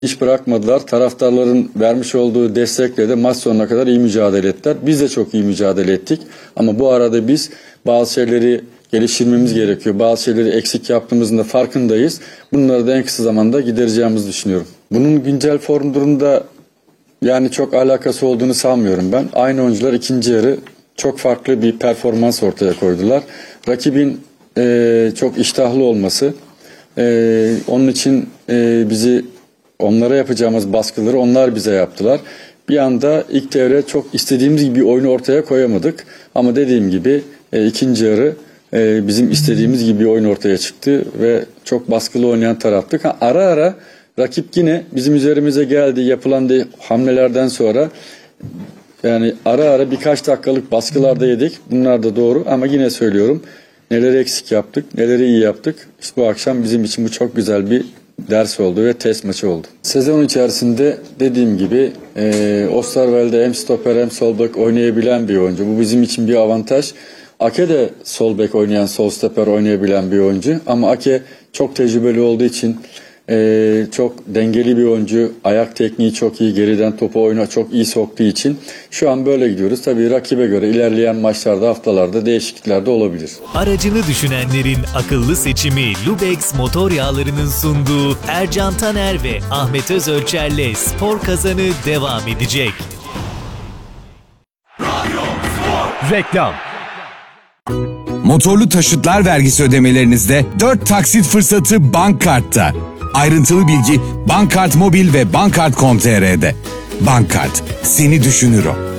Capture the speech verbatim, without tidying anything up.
Hiç bırakmadılar. Taraftarların vermiş olduğu destekle de maç sonuna kadar iyi mücadele ettiler. Biz de çok iyi mücadele ettik. Ama bu arada biz bazı şeyleri geliştirmemiz gerekiyor. Bazı şeyleri eksik yaptığımızın da farkındayız. Bunları da en kısa zamanda gidereceğimizi düşünüyorum. Bunun güncel form durumunda yani çok alakası olduğunu sanmıyorum ben. Aynı oyuncular ikinci yarı çok farklı bir performans ortaya koydular. Rakibin e, çok iştahlı olması, e, onun için e, bizi onlara yapacağımız baskıları onlar bize yaptılar. Bir anda ilk devre çok istediğimiz gibi bir oyunu ortaya koyamadık. Ama dediğim gibi e, ikinci yarı e, bizim istediğimiz gibi bir oyun ortaya çıktı ve çok baskılı oynayan taraftık. Ha, ara ara rakip yine bizim üzerimize geldi, yapılan de hamlelerden sonra yani ara ara birkaç dakikalık baskılarda yedik. Bunlar da doğru ama yine söylüyorum, neleri eksik yaptık, neleri iyi yaptık. İşte bu akşam bizim için bu çok güzel bir ders oldu ve test maçı oldu. Sezon içerisinde dediğim gibi e, Osterwelde hem stoper hem sol bek oynayabilen bir oyuncu. Bu bizim için bir avantaj. Ake de sol bek oynayan, sol stoper oynayabilen bir oyuncu. Ama Ake çok tecrübeli olduğu için e, çok dengeli bir oyuncu. Ayak tekniği çok iyi, geriden topu oyuna çok iyi soktuğu için şu an böyle gidiyoruz. Tabii rakibe göre ilerleyen maçlarda, haftalarda değişiklikler de olabilir. Aracını düşünenlerin akıllı seçimi Lubex motor yağlarının sunduğu Ercan Taner ve Ahmet Özölçer'le Spor Kazanı devam edecek. Reklam. Motorlu taşıtlar vergisi ödemelerinizde dört taksit fırsatı Bankkart'ta. Ayrıntılı bilgi Bankkart Mobil ve Bankkart nokta com nokta tr'de. Bankkart, seni düşünür o.